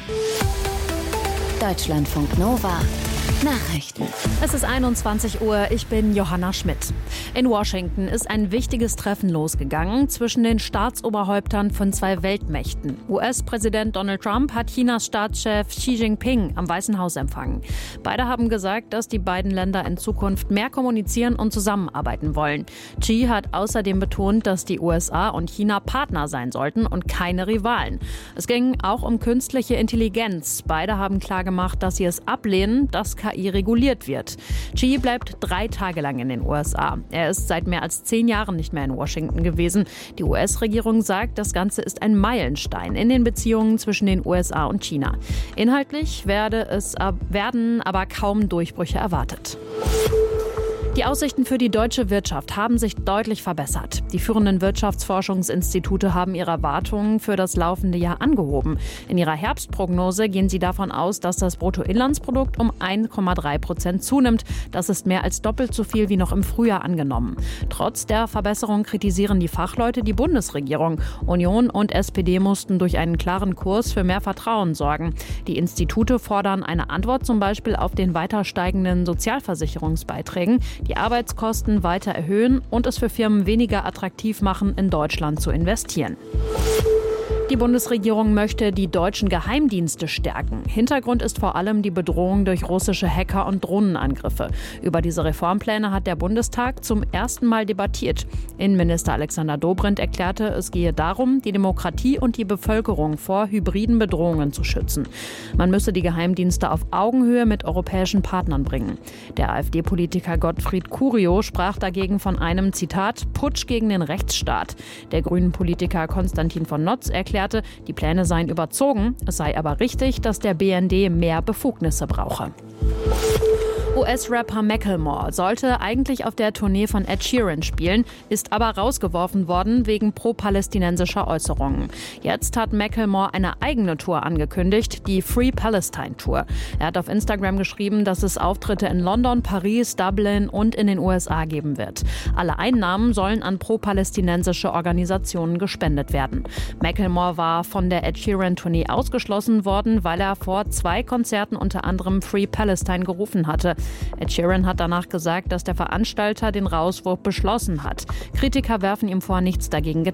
Deutschlandfunk Nova Nachrichten. Es ist 21 Uhr, ich bin Johanna Schmidt. In Washington ist ein wichtiges Treffen losgegangen zwischen den Staatsoberhäuptern von zwei Weltmächten. US-Präsident Donald Trump hat Chinas Staatschef Xi Jinping am Weißen Haus empfangen. Beide haben gesagt, dass die beiden Länder in Zukunft mehr kommunizieren und zusammenarbeiten wollen. Xi hat außerdem betont, dass die USA und China Partner sein sollten und keine Rivalen. Es ging auch um künstliche Intelligenz. Beide haben klargemacht, dass sie es ablehnen, dass KI reguliert wird. Xi bleibt 3 Tage lang in den USA. Er ist seit mehr als 10 Jahren nicht mehr in Washington gewesen. Die US-Regierung sagt, das Ganze ist ein Meilenstein in den Beziehungen zwischen den USA und China. Inhaltlich werden aber kaum Durchbrüche erwartet. Die Aussichten für die deutsche Wirtschaft haben sich deutlich verbessert. Die führenden Wirtschaftsforschungsinstitute haben ihre Erwartungen für das laufende Jahr angehoben. In ihrer Herbstprognose gehen sie davon aus, dass das Bruttoinlandsprodukt um 1,3% zunimmt. Das ist mehr als doppelt so viel wie noch im Frühjahr angenommen. Trotz der Verbesserung kritisieren die Fachleute die Bundesregierung. Union und SPD mussten durch einen klaren Kurs für mehr Vertrauen sorgen. Die Institute fordern eine Antwort zum Beispiel auf den weiter steigenden Sozialversicherungsbeiträgen, die Arbeitskosten weiter erhöhen und es für Firmen weniger attraktiv machen, in Deutschland zu investieren. Die Bundesregierung möchte die deutschen Geheimdienste stärken. Hintergrund ist vor allem die Bedrohung durch russische Hacker und Drohnenangriffe. Über diese Reformpläne hat der Bundestag zum ersten Mal debattiert. Innenminister Alexander Dobrindt erklärte, es gehe darum, die Demokratie und die Bevölkerung vor hybriden Bedrohungen zu schützen. Man müsse die Geheimdienste auf Augenhöhe mit europäischen Partnern bringen. Der AfD-Politiker Gottfried Curio sprach dagegen von einem, Zitat, Putsch gegen den Rechtsstaat. Der Grünen-Politiker Konstantin von Notz erklärte, die Pläne seien überzogen. Es sei aber richtig, dass der BND mehr Befugnisse brauche. US-Rapper Macklemore sollte eigentlich auf der Tournee von Ed Sheeran spielen, ist aber rausgeworfen worden wegen pro-palästinensischer Äußerungen. Jetzt hat Macklemore eine eigene Tour angekündigt, die Free Palestine Tour. Er hat auf Instagram geschrieben, dass es Auftritte in London, Paris, Dublin und in den USA geben wird. Alle Einnahmen sollen an pro-palästinensische Organisationen gespendet werden. Macklemore war von der Ed Sheeran Tournee ausgeschlossen worden, weil er vor 2 Konzerten unter anderem Free Palestine gerufen hatte. Ed Sheeran hat danach gesagt, dass der Veranstalter den Rauswurf beschlossen hat. Kritiker werfen ihm vor, nichts dagegen getan